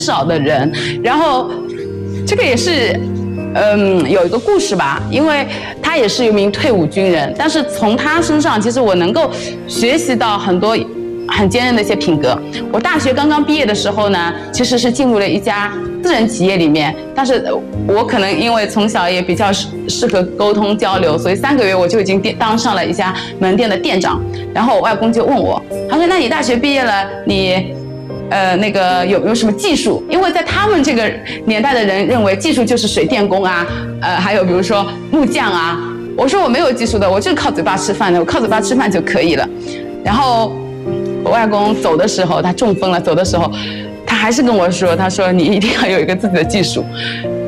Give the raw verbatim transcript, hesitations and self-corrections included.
少的人。然后这个也是。嗯，有一个故事吧，因为他也是一名退伍军人，但是从他身上，其实我能够学习到很多很坚韧的一些品格。我大学刚刚毕业的时候呢，其实是进入了一家私人企业里面，但是我可能因为从小也比较适合沟通交流，所以三个月我就已经当上了一家门店的店长。然后我外公就问我，他说：“那你大学毕业了，你？”呃，那个有没有什么技术？因为在他们这个年代的人认为技术就是水电工啊，呃，还有比如说木匠啊。我说我没有技术的，我就是靠嘴巴吃饭的，我靠嘴巴吃饭就可以了。然后我外公走的时候，他中风了，走的时候，他还是跟我说，他说你一定要有一个自己的技术。